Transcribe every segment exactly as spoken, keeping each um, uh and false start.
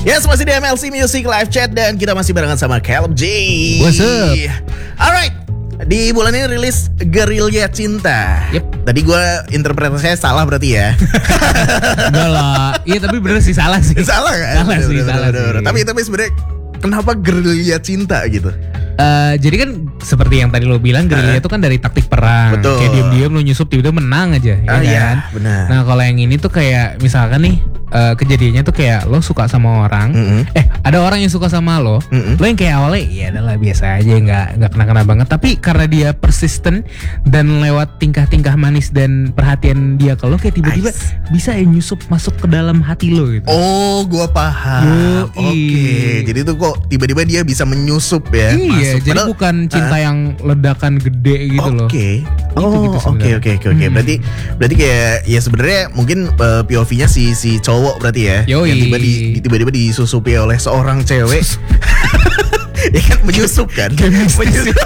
Yes, masih di M L C Music Live Chat dan kita masih barengan sama Caleb J. What's up? Alright, di bulan ini rilis Gerilya Cinta. Yep. Tadi gue interpretasinya salah berarti ya. Enggak lah. Iya tapi bener sih salah sih. Salah kan? Salah Bener, sih, bener, salah bener, sih. bener. Tapi tapi sebenarnya kenapa Gerilya Cinta gitu? Uh, jadi kan seperti yang tadi lo bilang, gerilya itu kan dari taktik perang. Betul. Kayak diam-diam lo nyusup tiba-tiba menang aja, ya Ah, kan? iya, benar. Nah kalau yang ini tuh kayak misalkan nih uh, kejadiannya tuh kayak lo suka sama orang, Mm-mm. eh ada orang yang suka sama lo, Mm-mm. lo yang kayak awalnya ya adalah biasa aja, nggak nggak kena-kena banget. Tapi karena dia persisten dan lewat tingkah-tingkah manis dan perhatian dia ke lo, kayak tiba-tiba Nice. bisa ya nyusup masuk ke dalam hati lo gitu. Oh, gue paham. Yoi. Oke, jadi tuh kok tiba-tiba dia bisa menyusup ya? Iya, masuk. jadi Padahal- bukan cinta yang ledakan gede gitu loh. Oke. Gitu, Oh, gitu oke sebenarnya. oke oke oke. Hmm. Berarti berarti kayak ya sebenarnya mungkin uh, P O V-nya si si cowok berarti ya. Yoi. Yang tiba di, di- tiba-tiba disusupi oleh seorang cewek. Ya kan menyusup kan? Menyusup.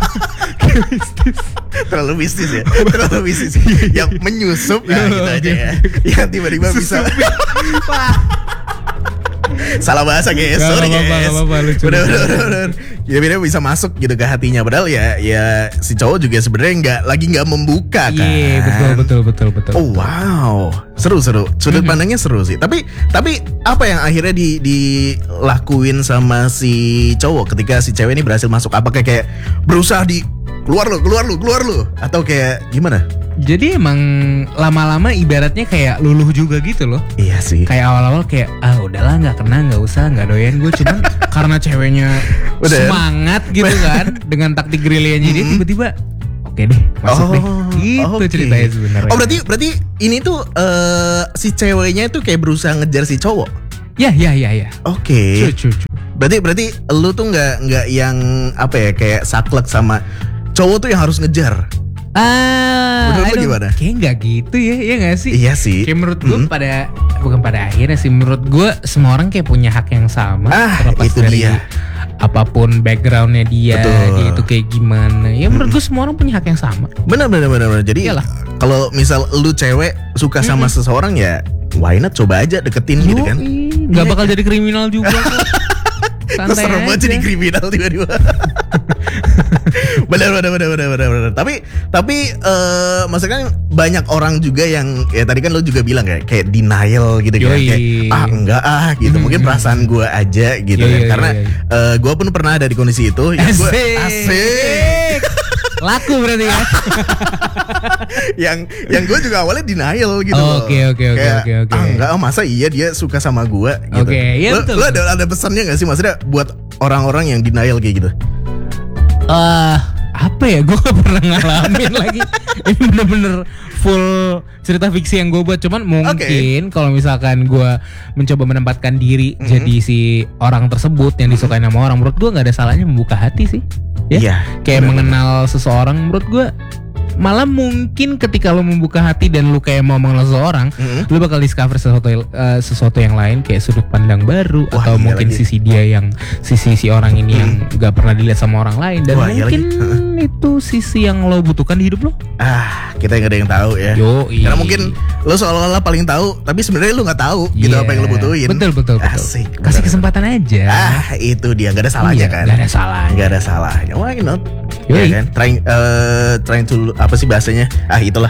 Terlalu mistis ya. Terlalu mistis. Yang menyusup nah, gitu aja ya. Yang tiba-tiba bisa salah bahasa guys, Gak sorry apa-apa, guys. gak apa-apa, lucu, Bener lucu. bener bener. Ya bener bisa masuk gitu ke hatinya. Padahal ya ya si cowok juga sebenarnya nggak lagi nggak membuka kan. Iya, betul betul betul betul. Oh wow, seru seru. Sudut Mhm. pandangnya seru sih. Tapi tapi apa yang akhirnya di dilakuin sama si cowok ketika si cewek ini berhasil masuk? Apakah kayak berusaha di keluar lu, keluar lu, keluar lu, atau kayak gimana? Jadi emang lama-lama ibaratnya kayak luluh juga gitu loh. Iya sih. Kayak awal-awal kayak ah udahlah nggak kena nggak usah nggak doyan gue cuman karena ceweknya Bener. semangat gitu kan dengan taktik gerilyanya dia Mhm. tiba-tiba oke deh masuk deh gitu oke. ceritanya sebenarnya. Oh berarti berarti ini tuh eh, si ceweknya itu kayak berusaha ngejar si cowok. ya ya ya ya. Oke. Cu, cu, cu. Berarti berarti lu tuh nggak nggak yang apa ya kayak saklek sama cowok tuh yang harus ngejar. Ah, Menurut lu aduh, gimana? Kayak nggak gitu ya, ya nggak sih? Iya sih. Kayak menurut gue Mm. pada bukan pada akhirnya sih, menurut gue semua orang kayak punya hak yang sama Ah, terlepas itu dari dia. apapun backgroundnya dia, Betul. dia itu kayak gimana. Ya menurut gue semua orang punya hak yang sama. Benar benar benar benar. Jadi Iyalah. kalau misal lu cewek suka sama seseorang ya why not coba aja deketin gitu kan. Yoi, nggak Iya bakal kan? jadi kriminal juga kok. Kok Santai serem banget aja. jadi kriminal tiba-tiba. benar benar benar benar benar benar. Tapi tapi eh maksudnya kan banyak orang juga yang ya tadi kan lu juga bilang kayak kayak denial gitu kan. Yoi. Kayak ah enggak ah gitu. Hmm, Mungkin hmm, perasaan gue aja gitu Yoi, kan. yoi, Karena yoi. eh, gue pun pernah ada di kondisi itu. Ya gua, Asik. asik. Laku berarti ya. yang yang gue juga awalnya denial gitu loh. Oke, oke, oke, Kayak, oke, oke. ah enggak oh, masa iya dia suka sama gue gitu. Oke, iya Lo- betul, lo betul. ada ada pesannya gak sih maksudnya buat orang-orang yang denial kayak gitu? Eh apa ya, gue gak pernah ngalamin lagi. Ini bener-bener full cerita fiksi yang gue buat. Cuman mungkin kalau misalkan gue mencoba menempatkan diri Mhm. jadi si orang tersebut yang disukain sama orang, menurut gue gak ada salahnya membuka hati sih. Ya, Iya, kayak bener-bener. mengenal seseorang, menurut gue malah mungkin ketika lo membuka hati dan lo kayak mau mengenal seseorang, Mhm. lo bakal discover sesuatu eh, sesuatu yang lain, kayak sudut pandang baru. Wah, atau iya mungkin lagi. sisi dia yang sisi si orang ini yang gak pernah dilihat sama orang lain, dan Wah, iya mungkin lagi. itu sisi yang lo butuhkan di hidup lo. Ah, kita nggak ada yang tahu ya. Yoi. Karena mungkin lo seolah-olah paling tahu, tapi sebenarnya lo nggak tahu gitu Iya. apa yang lo butuhin. Betul betul betul. Asik. Kasih bener. kesempatan aja. Ah, itu dia nggak ada salahnya Iya, kan? nggak ada salahnya. Nggak ada salahnya. Why not? Yoi. Ya kan? Trying, eh, trying to apa sih bahasanya? Ah, itulah.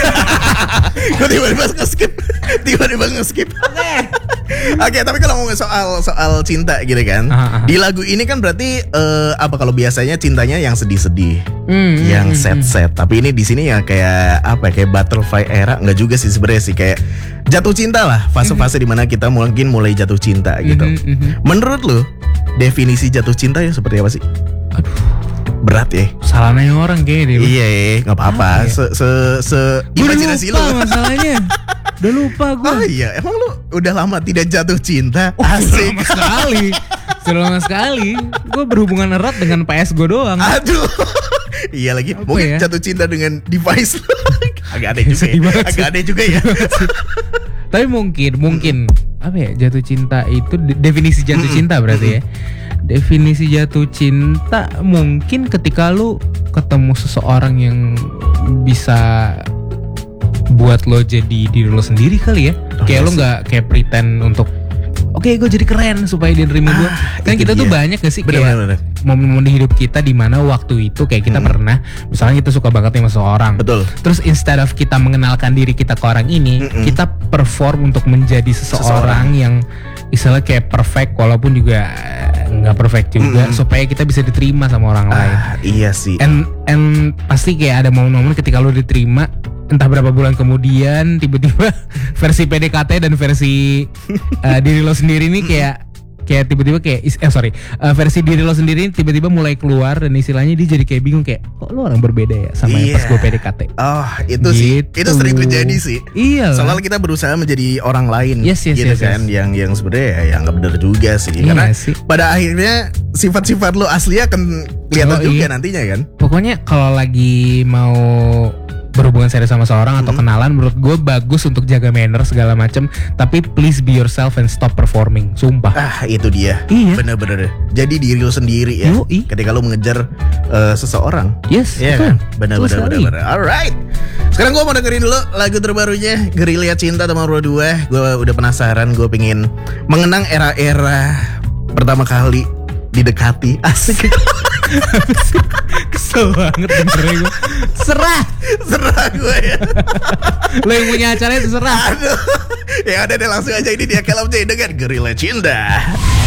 Gue tiba-tiba nge-skip. Tiba-tiba nge-skip. Oke, tapi kalau ngomongin soal soal cinta gitu kan, Aha, aha. di lagu ini kan berarti eh, apa kalau biasanya cintanya yang sedih-sedih, Hmm, yang hmm, hmm, sad-sad. Tapi ini di sini ya kayak apa? ya, Kayak butterfly era, nggak juga sih sebenarnya sih kayak jatuh cinta lah, fase-fase dimana kita mungkin mulai jatuh cinta hmm, gitu. hmm, hmm, hmm. Menurut lu definisi jatuh cinta ya seperti apa sih? Aduh, Berat ya? salah nanya orang kayaknya deh. lu. Iya, nggak apa-apa. Apa ya? Se se se Gua udah imajinasi lu. lupa masalahnya. Udah lupa gue. Oh iya, emang lu udah lama tidak jatuh cinta? Oh, Sudah Asik. lama sekali. Sudah lama sekali. Gue berhubungan erat dengan P S gue doang. Aduh. Iya lagi. Apa Mungkin ya? jatuh cinta dengan device. Agak aneh juga. Sedih Ya. banget Agak sih. aneh juga ya. Tapi mungkin, mungkin apa ya, jatuh cinta itu de- definisi jatuh Mm-mm. cinta berarti ya. Definisi jatuh cinta mungkin ketika lu ketemu seseorang yang bisa buat lo jadi diri lo sendiri kali ya. Oh, Kayak iya lo sih. nggak kayak pretend untuk oke okay, gue jadi keren supaya dia nerima gue. Ah, Kan kita dia. tuh banyak gak sih bener, kayak bener, bener. momen-momen di hidup kita di mana waktu itu kayak kita Hmm. pernah misalnya kita suka banget sama seseorang. Betul. Terus instead of kita mengenalkan diri kita ke orang ini, Mm-mm. kita perform untuk menjadi seseorang, Seseorang. yang istilahnya kayak perfect walaupun juga eh, nggak perfect juga, Mm-mm. supaya kita bisa diterima sama orang lain. Ah, iya sih. And and pasti kayak ada momen-momen ketika lo diterima, entah berapa bulan kemudian tiba-tiba versi P D K T dan versi uh, diri lo sendiri nih kayak kayak tiba-tiba kayak is- eh sorry uh, versi diri lo sendiri tiba-tiba mulai keluar dan istilahnya dia jadi kayak bingung kayak kok lo orang berbeda ya sama yang pas Iya. gue P D K T. Oh, itu sih. Gitu. Itu sering terjadi sih. Iya. Soalnya kita berusaha menjadi orang lain, Yes, yes, gitu yes, kan, yes. yang yang sebenarnya ya yang nggak benar juga sih. Iya Karena sih. pada akhirnya sifat-sifat lo asli akan kelihatan Oh, juga iya. nantinya kan. Pokoknya kalau lagi mau berhubungan serius sama seorang atau Mm-mm. kenalan, menurut gue bagus untuk jaga manner segala macam, tapi please be yourself and stop performing. Sumpah. Ah, itu dia. Iya. Bener-bener. Jadi diri lo sendiri ya. Yoi. Ketika lo mengejar eh, seseorang. Yes, Iya betul. kan? Bener-bener. Betul sekali. bener-bener. Alright. Sekarang gue mau dengerin dulu lagu terbarunya Gerilya Cinta Nomor dua. Gue udah penasaran. Gue pengen mengenang era-era pertama kali didekati. Asik. Kesel banget dengerin gue. Serah. Serah gue ya. Lo yang punya acara itu serah. Aduh. Ya ada deh, langsung aja ini dia Caleb J dengan Gerilya Cinta.